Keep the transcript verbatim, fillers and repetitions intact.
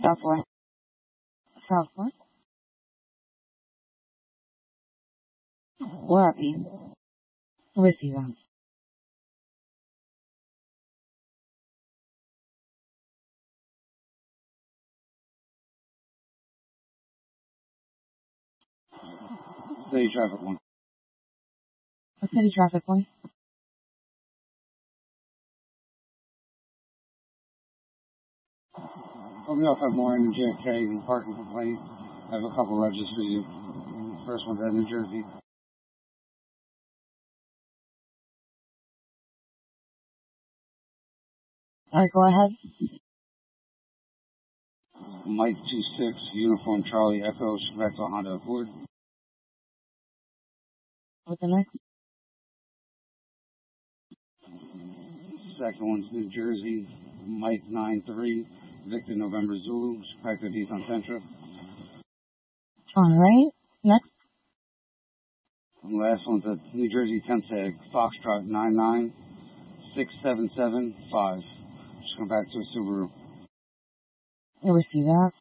Southwest. Southwest. Where are you? Receive them. City traffic one. What city traffic one? Let me know if I have more in J F K and parking complaint. I have a couple registers for you. First one's at New Jersey. Alright, go ahead. Mike two six, Uniform Charlie Echo, back to Honda Accord. What's the next? Second one's New Jersey, Mike nine three, Victor November Zulu, back to Nissan Sentra. Alright, next. And the last one's at New Jersey ten tag, Foxtrot nine nine six seven seven five. Just come back to a Subaru. You receive that.